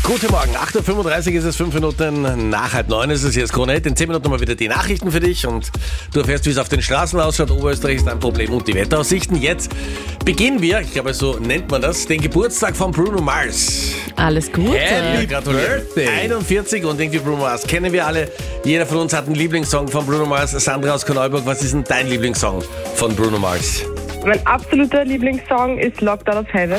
Guten Morgen, 8.35 Uhr ist es, 5 Minuten nach 8:30 ist es jetzt Kronett. In 10 Minuten mal wieder die Nachrichten für dich und du erfährst, wie es auf den Straßen ausschaut. Oberösterreich ist ein Problem und die Wetteraussichten. Jetzt beginnen wir, ich glaube so nennt man das, den Geburtstag von Bruno Mars. Alles Gute. Happy Birthday. 41 und irgendwie Bruno Mars kennen wir alle. Jeder von uns hat einen Lieblingssong von Bruno Mars. Sandra aus Korneuburg, was ist denn dein Lieblingssong von Bruno Mars? Mein absoluter Lieblingssong ist Locked Out of Heaven.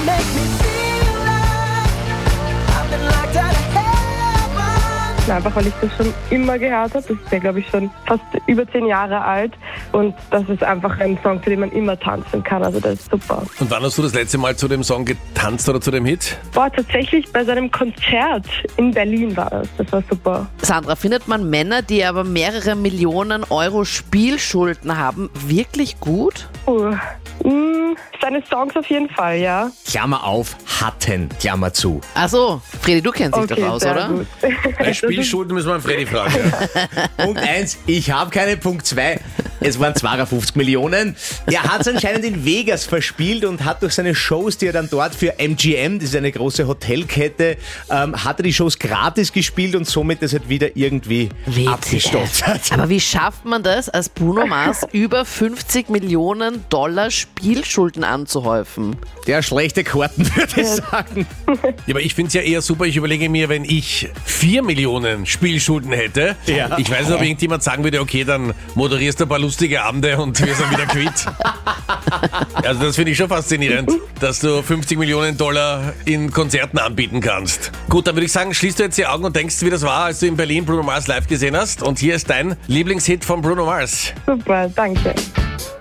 Einfach weil ich das schon immer gehört habe. Das ist ja, glaube ich, schon fast über 10 Jahre alt. Und das ist einfach ein Song, zu dem man immer tanzen kann. Also das ist super. Und wann hast du das letzte Mal zu dem Song getanzt oder zu dem Hit? Tatsächlich bei seinem Konzert in Berlin war das. Das war super. Sandra, findet man Männer, die aber mehrere Millionen Euro Spielschulden haben, wirklich gut? Seine Songs auf jeden Fall, ja. Klammer auf, hatten, Klammer zu. Ach so, Fredi, du kennst dich doch aus, sehr oder? gut. Bei Spielschulden müssen wir an Freddy fragen. Ja. Punkt 1, ich habe keine. Punkt 2, es waren 52 Millionen. Er hat es anscheinend in Vegas verspielt und hat durch seine Shows, die er dann dort für MGM, das ist eine große Hotelkette, hat er die Shows gratis gespielt und somit ist er wieder irgendwie abgestottert. Aber wie schafft man das, als Bruno Mars über 50 Millionen Dollar Spielschulden anzuhäufen? Der schlechte Karten, würde ich sagen. Ja, aber ich finde es ja eher super. Ich überlege mir, wenn ich 4 Millionen Spielschulden hätte. Ja. Ich weiß nicht, ob irgendjemand sagen würde, okay, dann moderierst du ein paar lustige Abende und wir sind wieder quitt. Also das finde ich schon faszinierend, dass du 50 Millionen Dollar in Konzerten anbieten kannst. Gut, dann würde ich sagen, schließt du jetzt die Augen und denkst, wie das war, als du in Berlin Bruno Mars live gesehen hast. Und hier ist dein Lieblingshit von Bruno Mars. Super, danke.